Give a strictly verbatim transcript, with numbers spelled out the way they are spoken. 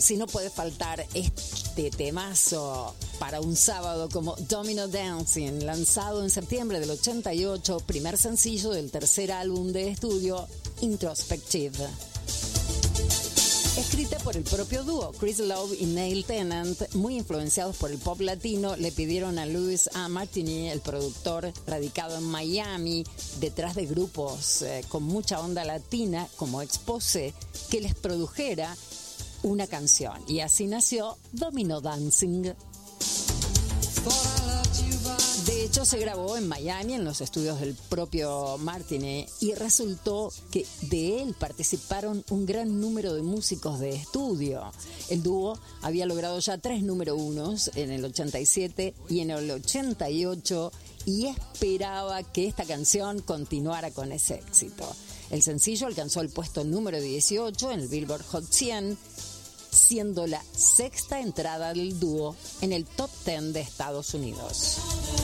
Si no puede faltar este temazo para un sábado como Domino Dancing, lanzado en septiembre del ochenta y ocho, primer sencillo del tercer álbum de estudio Introspective. Escrita por el propio dúo, Chris Love y Neil Tennant, muy influenciados por el pop latino, le pidieron a Louis A. Martini, el productor radicado en Miami, detrás de grupos eh, con mucha onda latina como Expose, que les produjera una canción. Y así nació Domino Dancing. De hecho, se grabó en Miami, en los estudios del propio Martini, y resultó que de él participaron un gran número de músicos de estudio. El dúo había logrado ya tres número unos en el ochenta y siete y en el ochenta y ocho, y esperaba que esta canción continuara con ese éxito. El sencillo alcanzó el puesto número dieciocho en el Billboard Hot cien, siendo la sexta entrada del dúo en el top diez de Estados Unidos.